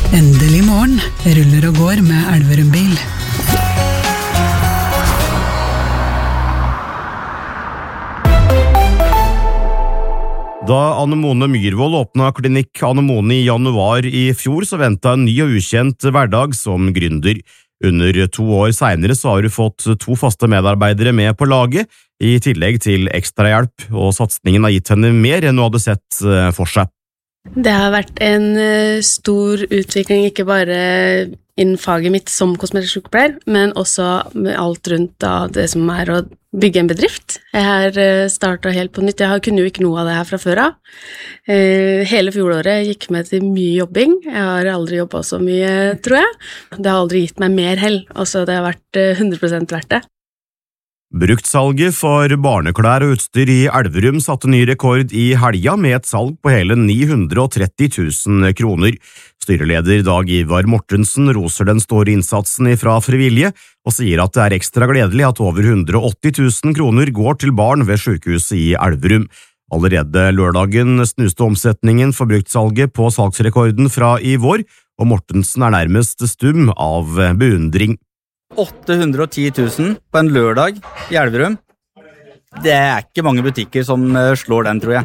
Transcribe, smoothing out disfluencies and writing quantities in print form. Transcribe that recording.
Endelig morgen, ruller og går med Elverum bil. Da Anne-Mone Myhrvold åpnet klinikk Anne-Mone i januar i fjor, så ventet en ny og ukjent hverdag som gründer. Under 2 år senere så har hun fått 2 faste medarbeidere med på laget, i tillegg til ekstrahjelp, og satsningen har gitt henne mer enn hun hadde sett for seg. Det har vært en stor utvikling, ikke bare innen faget mitt som kosmetisk sykepleier, men også med alt rundt da, det som er å bygge en bedrift. Jeg har startet helt på nytt. Jeg kunne jo ikke noe av det her fra før av. Hele fjoråret gikk med til mye jobbing. Jeg har aldri jobbet så mye, tror jeg. Det har aldri gitt meg mer hell. Altså, det har vært 100% verdt det. Bruktsalget for barneklær og utstyr i Elverum satte ny rekord i helga med et salg på hele 930 000 kroner. Styreleder Dag Ivar Mortensen roser den store innsatsen fra frivillige, og sier at det er ekstra gledelig at over 180 000 kroner går til barn ved sykehuset i Elverum. Allerede lørdagen snuste omsetningen for bruktsalget på salgsrekorden fra i vår, og Mortensen er nærmest stum av beundring. 810 000 på en lørdag i Elverum. Det er ikke mange butikker som slår den, tror jeg.